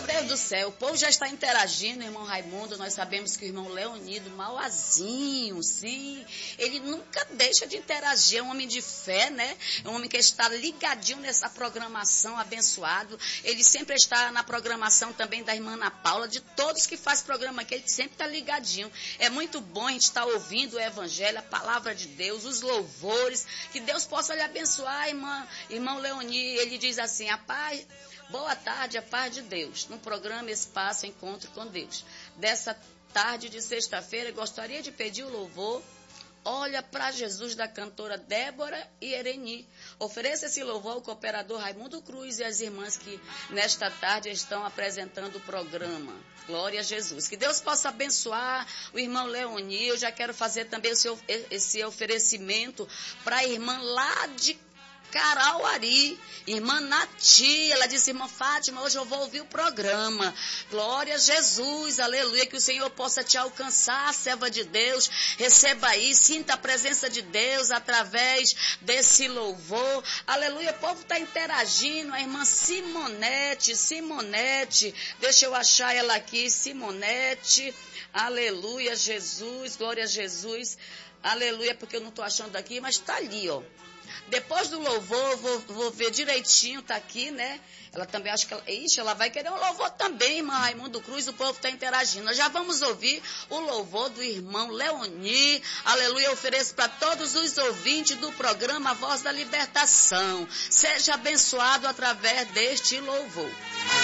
Deus do céu, o povo já está interagindo, irmão Raimundo. Nós sabemos que o irmão Leonido, Mauazinho, sim, ele nunca deixa de interagir. É um homem de fé, né? É um homem que está ligadinho nessa programação, abençoado. Ele sempre está na programação também da irmã Ana Paula, de todos que fazem programa aqui, ele sempre está ligadinho. É muito bom a gente estar ouvindo o evangelho, a palavra de Deus, os louvores, que Deus possa lhe abençoar, irmão Leoni. Ele diz assim, a paz... Boa tarde, a paz de Deus. No programa Espaço Encontro com Deus. Dessa tarde de sexta-feira, gostaria de pedir o louvor Olha para Jesus, da cantora Débora e Ereni. Ofereça esse louvor ao cooperador Raimundo Cruz e às irmãs que nesta tarde estão apresentando o programa. Glória a Jesus. Que Deus possa abençoar o irmão Leoni. Eu já quero fazer também esse oferecimento para a irmã lá de Carauari, irmã Nati. Ela disse, irmã Fátima, hoje eu vou ouvir o programa. Glória a Jesus, aleluia, que o Senhor possa te alcançar, serva de Deus. Receba aí, sinta a presença de Deus através desse louvor. Aleluia, o povo está interagindo. A irmã Simonete, deixa eu achar ela aqui, Simonete. Aleluia, Jesus, glória a Jesus. Aleluia, porque eu não estou achando aqui, mas está ali, ó. Depois do louvor, vou ver direitinho, tá aqui, né? Ela também, acho que ela vai querer um louvor também, irmã Raimundo Cruz, o povo está interagindo. Nós já vamos ouvir o louvor do irmão Leoni. Aleluia, eu ofereço para todos os ouvintes do programa Voz da Libertação. Seja abençoado através deste louvor.